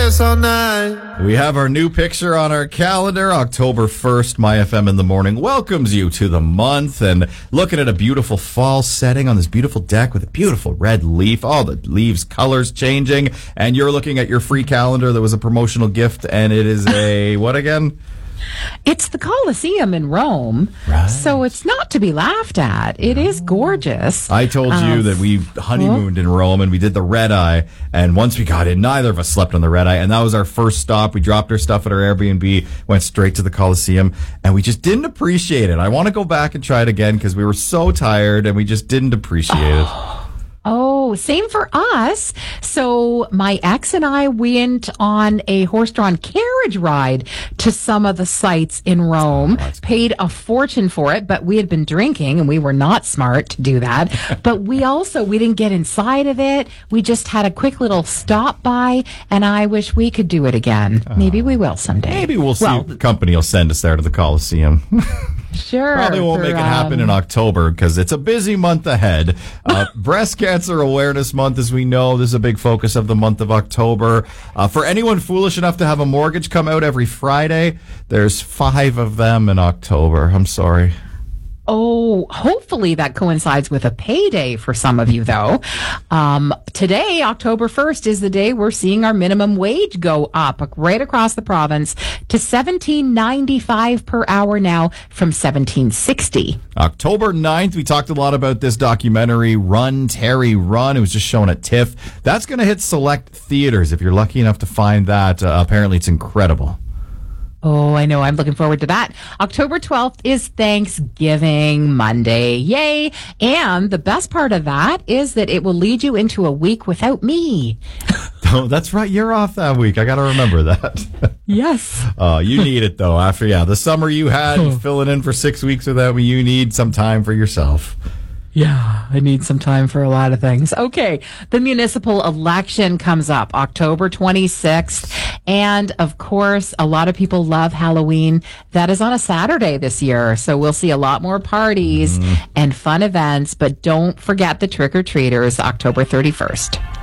dance all night. We have our new picture on our calendar. October 1st, My FM in the Morning welcomes you to the month, and looking at a beautiful fall setting on this beautiful deck with a beautiful red leaf. All the leaves colors changing, and you're looking at your free calendar that was a promotional gift, and it is a what again? It's the Colosseum in Rome, right. So it's not to be laughed at. It is gorgeous. I told you that we honeymooned in Rome and we did the red eye, and once we got in, neither of us slept on the red eye, and that was our first stop. We dropped our stuff at our Airbnb, went straight to the Colosseum, and we just didn't appreciate it. I want to go back and try it again because we were so tired and we just didn't appreciate it. Oh, same for us. So my ex and I went on a horse-drawn carriage ride to some of the sites in Rome, paid a fortune for it, but we had been drinking and we were not smart to do that. But we didn't get inside of it. We just had a quick little stop by, and I wish we could do it again. Maybe we will someday. Maybe we'll see what company will send us there to the Colosseum. Sure. Probably won't make it happen in October because it's a busy month ahead. Breast Cancer Awareness Month, as we know, this is a big focus of the month of October. For anyone foolish enough to have a mortgage come out every Friday, there's 5 of them in October. I'm sorry. Oh, hopefully that coincides with a payday for some of you, though. Today, October 1st, is the day we're seeing our minimum wage go up right across the province to $17.95 per hour now from $17.60. October 9th, we talked a lot about this documentary, Run, Terry, Run. It was just shown at TIFF. That's going to hit select theaters if you're lucky enough to find that. Apparently, it's incredible. Oh, I know. I'm looking forward to that. October 12th is Thanksgiving Monday. Yay. And the best part of that is that it will lead you into a week without me. Oh, that's right. You're off that week. I got to remember that. Yes. You need it, though. After, the summer you had, filling in for 6 weeks without me, you need some time for yourself. Yeah, I need some time for a lot of things. Okay, the municipal election comes up October 26th. And, of course, a lot of people love Halloween. That is on a Saturday this year. So we'll see a lot more parties and fun events. But don't forget the trick-or-treaters, October 31st.